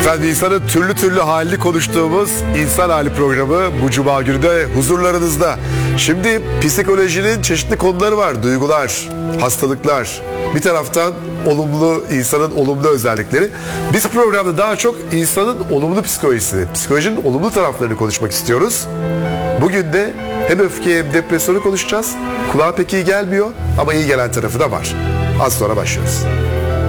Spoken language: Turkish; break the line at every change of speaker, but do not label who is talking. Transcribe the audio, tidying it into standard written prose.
Efendim insanın türlü türlü halini konuştuğumuz İnsan Hali programı bu cuma günü de huzurlarınızda. Şimdi psikolojinin çeşitli konuları var. Duygular, hastalıklar. Bir taraftan olumlu, insanın olumlu özellikleri. Biz programda daha çok insanın olumlu psikolojisini, psikolojinin olumlu taraflarını konuşmak istiyoruz. Bugün de hem öfke hem depresyonu konuşacağız. Kulağa pek iyi gelmiyor ama iyi gelen tarafı da var. Az sonra başlıyoruz.